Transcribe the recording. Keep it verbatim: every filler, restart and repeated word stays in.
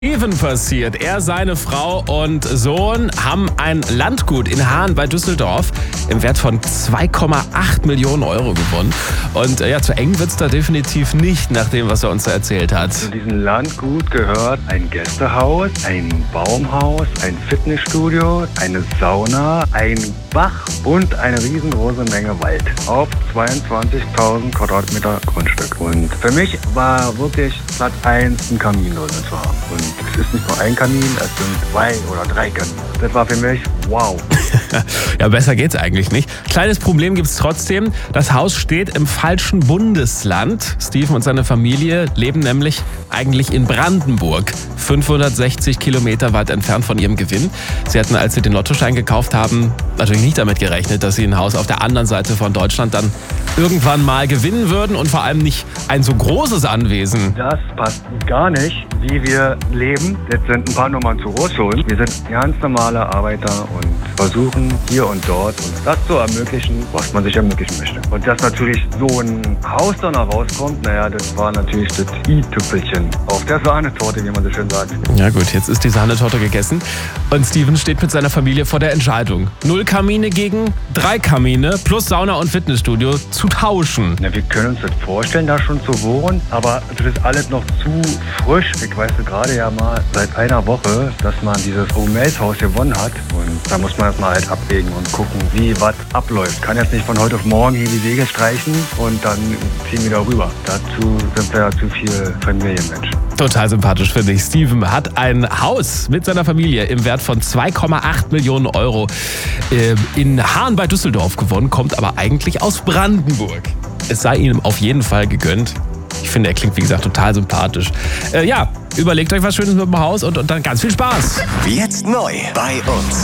Steven passiert. Er, seine Frau und Sohn haben ein Landgut in Hahn bei Düsseldorf im Wert von zwei Komma acht Millionen Euro gewonnen. Und äh, ja, zu eng wird's da definitiv nicht, nach dem, was er uns da erzählt hat. Zu diesem Landgut gehört ein Gästehaus, ein Baumhaus, ein Fitnessstudio, eine Sauna, ein Bach und eine riesengroße Menge Wald auf zweiundzwanzigtausend Quadratmeter Grundstück. Und für mich war wirklich Platz eins, ein Kamin drin zu haben. Und es ist nicht nur ein Kamin, es sind zwei oder drei Kamine. Das war für mich wow. Ja, besser geht's eigentlich nicht. Kleines Problem gibt's trotzdem. Das Haus steht im falschen Bundesland. Steven und seine Familie leben nämlich eigentlich in Brandenburg, fünfhundertsechzig Kilometer weit entfernt von ihrem Gewinn. Sie hatten, als sie den Lottoschein gekauft haben, natürlich nicht damit gerechnet, dass sie ein Haus auf der anderen Seite von Deutschland dann irgendwann mal gewinnen würden und vor allem nicht ein so großes Anwesen. Das passt gar nicht, wie wir leben. Jetzt sind ein paar Nummern zu groß für uns. Wir sind ganz normale Arbeiter und versuchen hier und dort uns das zu ermöglichen, was man sich ermöglichen möchte. Und dass natürlich so ein Haus dann rauskommt, naja, das war natürlich das i-Tüpfelchen auf der Sahnetorte, wie man so schön sagt. Ja gut, jetzt ist die Sahnetorte gegessen und Steven steht mit seiner Familie vor der Entscheidung. Null Kamine gegen drei Kamine plus Sauna und Fitnessstudio zu tauschen. Na, wir können uns das vorstellen, da schon zu wohnen, aber das ist alles noch zu frisch. Ich weiß gerade ja mal seit einer Woche, dass man dieses Rumels-Haus gewonnen hat und da muss man das mal halt abwägen und gucken, wie was abläuft. Kann jetzt nicht von heute auf morgen hier die Segel streichen und dann ziehen wir da rüber. Dazu sind wir ja zu viel Familienmensch. Total sympathisch, finde ich. Steven hat ein Haus mit seiner Familie im Wert von zwei Komma acht Millionen Euro in Hahn bei Düsseldorf gewonnen, kommt aber eigentlich aus Brandenburg. Es sei ihm auf jeden Fall gegönnt. Ich finde, er klingt, wie gesagt, total sympathisch. Äh, ja, überlegt euch was Schönes mit dem Haus und, und dann ganz viel Spaß. Jetzt neu bei uns.